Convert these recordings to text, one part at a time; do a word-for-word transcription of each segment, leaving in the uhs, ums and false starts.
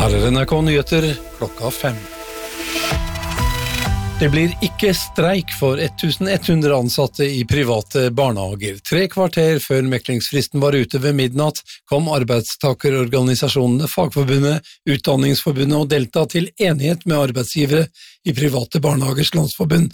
Her er N R K Nyheter klokka fem. Det blir ikke streik for elleven hundre ansatte i private barnehager. Tre kvarter før meklingsfristen var ute ved midnatt, kom arbeidstakerorganisasjonene, Fagforbundet, Utdanningsforbundet og Delta til enighet med arbeidsgivere i private barnehagers landsforbund,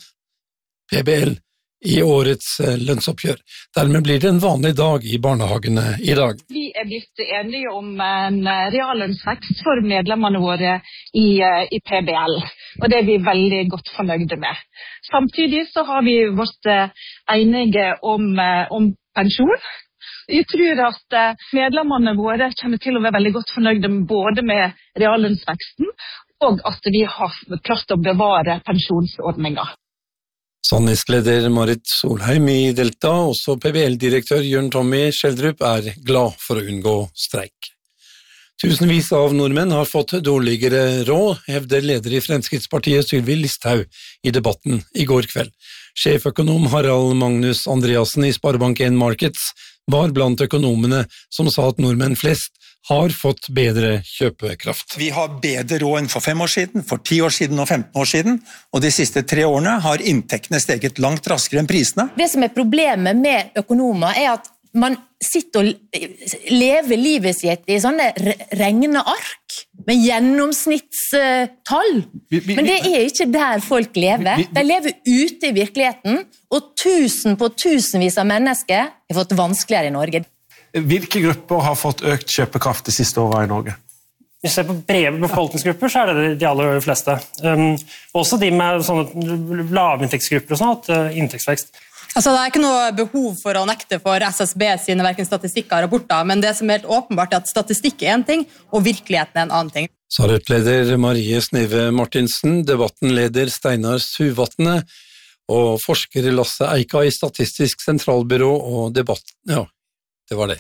P B L, i årets lønnsoppgjør. Dermed blir det en vanlig dag i barnehagene i dag. Vi er blitt enige om en reallønnsvekst for medlemmene våre i, i P B L, og det er vi veldig godt fornøyde med. Samtidig så har vi vært enige om, om pensjon. Jeg tror at medlemmene våre kommer til å være veldig godt fornøyde både med reallønnsveksten og at vi har klart å bevare pensjonsordninger. Sannhetstleder Marit Solheim i Delta, også P B L-direktør Jørn Tommy Schjelderup er glad for å unngå streik. Tusenvis av nordmenn har fått dårligere råd, hevder leder i Fremskrittspartiet Sylvi Listhaug i debatten i går kveld. Sjeføkonom Harald Magnus Andreasen i Sparebank en Markets var blant økonomene som sa at nordmenn flest har fått bedre kjøpekraft. Vi har bedre råd enn for fem år siden, for ti år siden og femten år siden, og de siste tre årene har inntektene steget langt raskere enn prisene. Det som er problemet med økonomer er at man sitter og lever livet sitt i sånne regneark med gjennomsnittstall. Men det er ikke der folk lever. De lever ute i virkeligheten, og tusen på tusenvis av mennesker har fått vanskeligere i Norge. Hvilke grupper har fått økt kjøpekraft de siste årene i Norge? Hvis vi ser på brede befolkningsgrupper, så er det de aller fleste. Um, også de med sånne lavinntektsgrupper og sånn, at uh, inntektsvekst. Altså, det er ikke noe behov for å nekte for S S B sine hverken statistikker og rapporter, men det som er helt åpenbart er at statistikk er en ting, og virkeligheten er en annen ting. Sarep-leder Marie Sneve Martinsen, debattenleder Steinar Suvatne og forsker Lasse Eika i Statistisk sentralbyrå og debatt... Ja, det var det.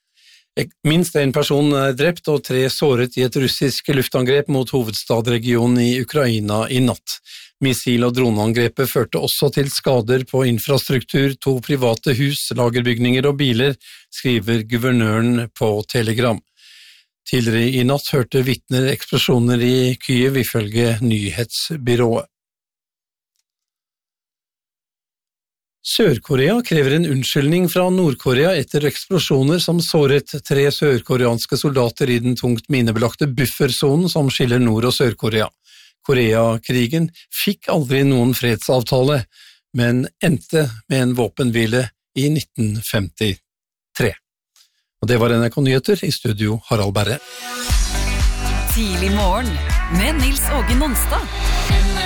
Minst en person er drept og tre såret i et russisk luftangrep mot hovedstadregionen i Ukraina i natt. Missil- og droneangrepet førte også til skader på infrastruktur, to private hus, lagerbygninger og biler, skriver guvernøren på Telegram. Tidligere i natt hørte vitner eksplosjoner i Kyiv ifølge nyhetsbyrået. Sør-Korea krever en unnskyldning fra Nord-Korea etter eksplosjoner som såret tre sørkoreanske soldater i den tungt minebelagte buffersonen som skiller Nord- og Sør-Korea. Koreakrigen fikk aldri noen fredsavtale, men endte med en våpenhvile i nitten femtitre. Og det var N R K Nyheter, i studio Harald Berre. Tidlig morgen med Nils Åge Nonstad.